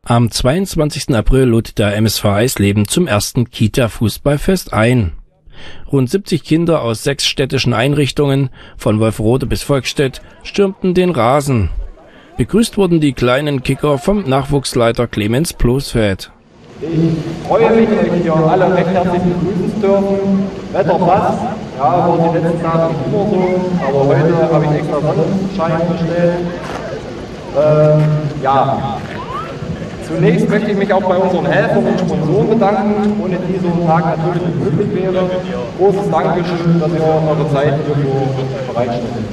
Am 22. April lud der MSV Eisleben zum ersten Kita-Fußballfest ein. Rund 70 Kinder aus 6 städtischen Einrichtungen, von Wolfrode bis Volkstedt, stürmten den Rasen. Begrüßt wurden die kleinen Kicker vom Nachwuchsleiter Clemens Plosfeld. Ich freue mich, euch hier alle recht herzlich begrüßen zu dürfen. Wetter passt, ja, war die letzten Tage nicht immer so, aber heute habe ich extra Sonnenschein bestellt. Zunächst möchte ich mich auch bei unseren Helfern und Sponsoren bedanken, ohne die so ein Tag natürlich nicht möglich wäre. Großes Dankeschön, dass ihr eure Zeit hierfür bereitstellt.